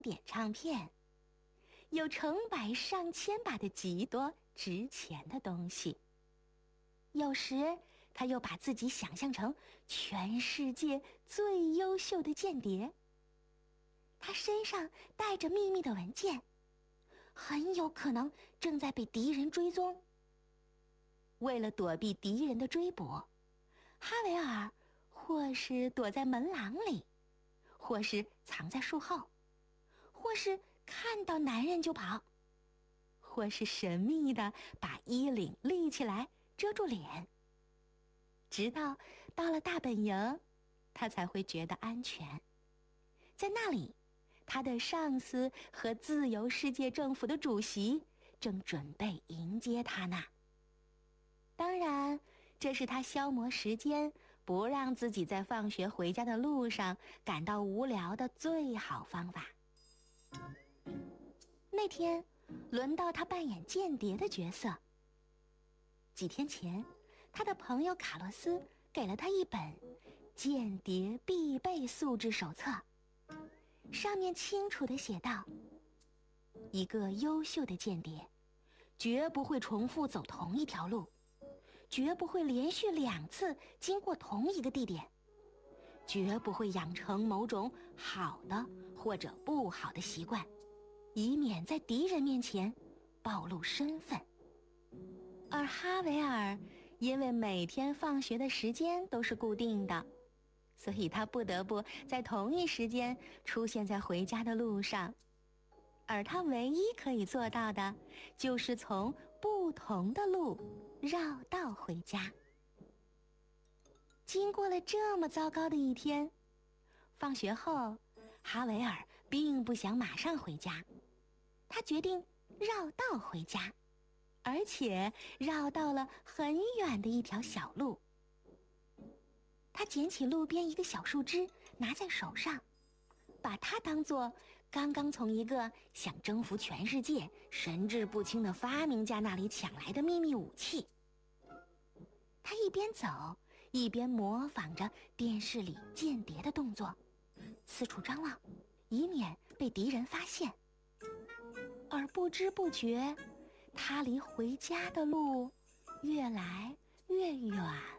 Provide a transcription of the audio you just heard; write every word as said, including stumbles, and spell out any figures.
点唱片，有成百上千把的极多值钱的东西。有时他又把自己想象成全世界最优秀的间谍，他身上带着秘密的文件，很有可能正在被敌人追踪。为了躲避敌人的追捕，哈维尔或是躲在门廊里，或是藏在树后，或是看到男人就跑，或是神秘地把衣领立起来遮住脸。直到到了大本营，他才会觉得安全。在那里，他的上司和自由世界政府的主席正准备迎接他呢。当然，这是他消磨时间，不让自己在放学回家的路上感到无聊的最好方法。那天，轮到他扮演间谍的角色。几天前，他的朋友卡洛斯给了他一本间谍必备素质手册，上面清楚地写道：一个优秀的间谍绝不会重复走同一条路，绝不会连续两次经过同一个地点，绝不会养成某种好的或者不好的习惯，以免在敌人面前暴露身份。而哈维尔因为每天放学的时间都是固定的，所以他不得不在同一时间出现在回家的路上，而他唯一可以做到的就是从不同的路绕道回家。经过了这么糟糕的一天，放学后，哈维尔并不想马上回家，他决定绕道回家，而且绕到了很远的一条小路。他捡起路边一个小树枝，拿在手上，把它当作刚刚从一个想征服全世界、神志不清的发明家那里抢来的秘密武器。他一边走，一边模仿着电视里间谍的动作，四处张望，以免被敌人发现。而不知不觉，他离回家的路越来越远